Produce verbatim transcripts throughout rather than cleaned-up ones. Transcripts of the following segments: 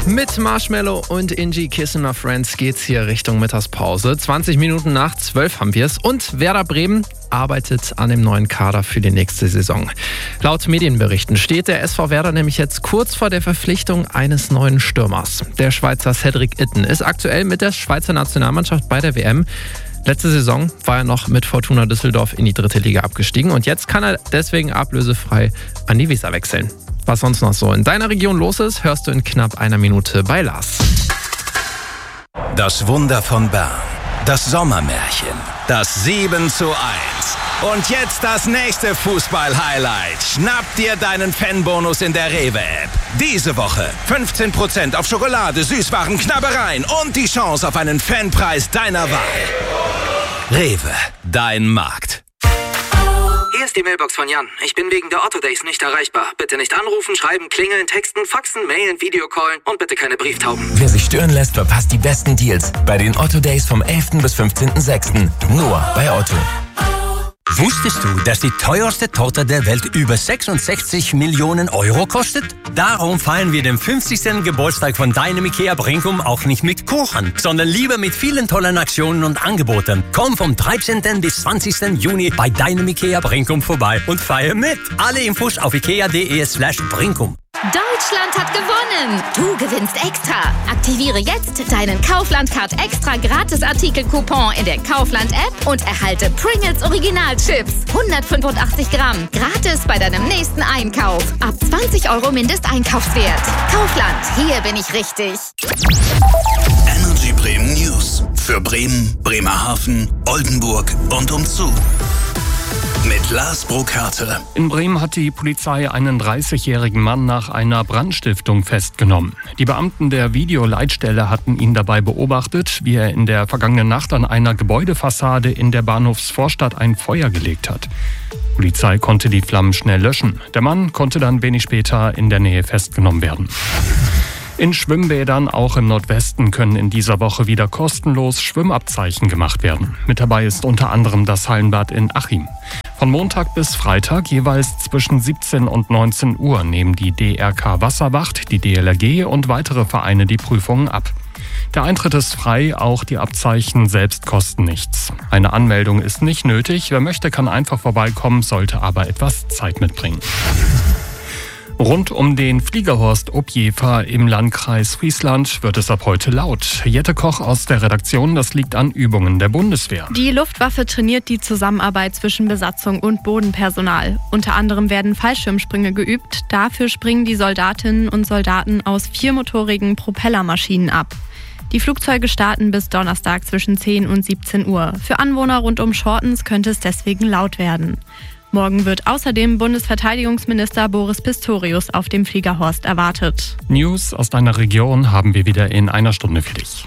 Mit Marshmello und Ingi Kissing My Friends geht's hier Richtung Mittagspause. zwanzig Minuten nach zwölf haben wir es. Und Werder Bremen arbeitet an dem neuen Kader für die nächste Saison. Laut Medienberichten steht der S V Werder nämlich jetzt kurz vor der Verpflichtung eines neuen Stürmers. Der Schweizer Cedric Itten ist aktuell mit der Schweizer Nationalmannschaft bei der W M. Letzte Saison war er noch mit Fortuna Düsseldorf in die dritte Liga abgestiegen und jetzt kann er deswegen ablösefrei an die Weser wechseln. Was sonst noch so in deiner Region los ist, hörst du in knapp einer Minute bei Lars. Das Wunder von Bern, das Sommermärchen, das sieben zu eins. Und jetzt das nächste Fußball-Highlight. Schnapp dir deinen Fanbonus in der Rewe-App. Diese Woche fünfzehn Prozent auf Schokolade, Süßwaren, Knabbereien und die Chance auf einen Fanpreis deiner Wahl. Rewe, dein Markt. Hier ist die Mailbox von Jan. Ich bin wegen der Otto Days nicht erreichbar. Bitte nicht anrufen, schreiben, klingeln, texten, faxen, mailen, Videocallen und bitte keine Brieftauben. Wer sich stören lässt, verpasst die besten Deals bei den Otto Days vom elften bis fünfzehnten sechsten Nur bei Otto. Wusstest du, dass die teuerste Torte der Welt über sechsundsechzig Millionen Euro kostet? Darum feiern wir den fünfzigsten Geburtstag von deinem IKEA Brinkum auch nicht mit Kuchen, sondern lieber mit vielen tollen Aktionen und Angeboten. Komm vom dreizehnten bis zwanzigsten Juni bei deinem IKEA Brinkum vorbei und feier mit. Alle Infos auf ikea.de slash Brinkum. Deutschland hat gewonnen! Du gewinnst extra! Aktiviere jetzt deinen Kaufland-Card extra Gratis-Artikel-Coupon in der Kaufland-App und erhalte Pringles Original-Chips. hundertfünfundachtzig Gramm. Gratis bei deinem nächsten Einkauf. Ab zwanzig Euro Mindesteinkaufswert. Kaufland, hier bin ich richtig. Energy Bremen News. Für Bremen, Bremerhaven, Oldenburg und umzu. Mit Lars Burkhardt. In Bremen hat die Polizei einen dreißigjährigen Mann nach einer Brandstiftung festgenommen. Die Beamten der Videoleitstelle hatten ihn dabei beobachtet, wie er in der vergangenen Nacht an einer Gebäudefassade in der Bahnhofsvorstadt ein Feuer gelegt hat. Die Polizei konnte die Flammen schnell löschen. Der Mann konnte dann wenig später in der Nähe festgenommen werden. In Schwimmbädern, auch im Nordwesten, können in dieser Woche wieder kostenlos Schwimmabzeichen gemacht werden. Mit dabei ist unter anderem das Hallenbad in Achim. Von Montag bis Freitag jeweils zwischen siebzehn und neunzehn Uhr nehmen die D R K Wasserwacht, die D L R G und weitere Vereine die Prüfungen ab. Der Eintritt ist frei, auch die Abzeichen selbst kosten nichts. Eine Anmeldung ist nicht nötig, wer möchte, kann einfach vorbeikommen, sollte aber etwas Zeit mitbringen. Rund um den Fliegerhorst Objever im Landkreis Friesland wird es ab heute laut. Jette Koch aus der Redaktion, das liegt an Übungen der Bundeswehr. Die Luftwaffe trainiert die Zusammenarbeit zwischen Besatzung und Bodenpersonal. Unter anderem werden Fallschirmsprünge geübt. Dafür springen die Soldatinnen und Soldaten aus viermotorigen Propellermaschinen ab. Die Flugzeuge starten bis Donnerstag zwischen zehn und siebzehn Uhr. Für Anwohner rund um Schortens könnte es deswegen laut werden. Morgen wird außerdem Bundesverteidigungsminister Boris Pistorius auf dem Fliegerhorst erwartet. News aus deiner Region haben wir wieder in einer Stunde für dich.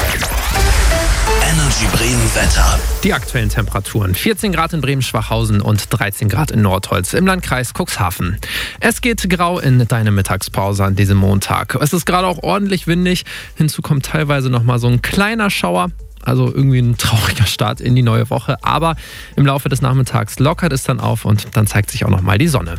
Energy Bremen Wetter. Die aktuellen Temperaturen: vierzehn Grad in Bremen-Schwachhausen und dreizehn Grad in Nordholz im Landkreis Cuxhaven. Es geht grau in deine Mittagspause an diesem Montag. Es ist gerade auch ordentlich windig. Hinzu kommt teilweise noch mal so ein kleiner Schauer. Also irgendwie ein trauriger Start in die neue Woche. Aber im Laufe des Nachmittags lockert es dann auf und dann zeigt sich auch noch mal die Sonne.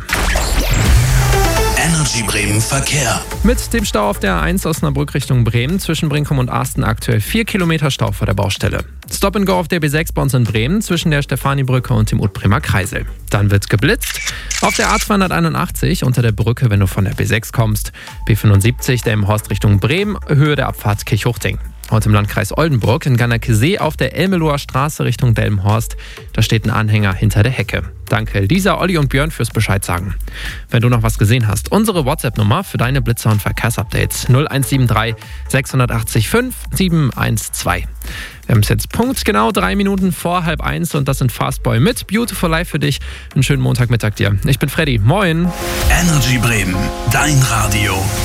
Energy Bremen Verkehr. Mit dem Stau auf der A eins Osnabrück Richtung Bremen zwischen Brinkum und Asten aktuell vier Kilometer Stau vor der Baustelle. Stop and Go auf der B sechs bei uns in Bremen zwischen der Stefanibrücke und dem Utbremer Kreisel. Dann wird geblitzt auf der A zweihunderteinundachtzig unter der Brücke, wenn du von der B sechs kommst. B fünfundsiebzig, der im Horst Richtung Bremen, Höhe der Abfahrt Kirchhuchting. Heute im Landkreis Oldenburg in Ganakesee auf der Elmeloher Straße Richtung Delmenhorst. Da steht ein Anhänger hinter der Hecke. Danke Lisa, Olli und Björn fürs Bescheid sagen. Wenn du noch was gesehen hast, unsere WhatsApp-Nummer für deine Blitzer- und Verkehrsupdates null eins sieben drei sechs acht fünf sieben eins zwei. Wir haben es jetzt punktgenau drei Minuten vor halb eins und das sind Fastboy mit Beautiful Life für dich. Einen schönen Montagmittag dir. Ich bin Freddy. Moin. Energy Bremen, dein Radio.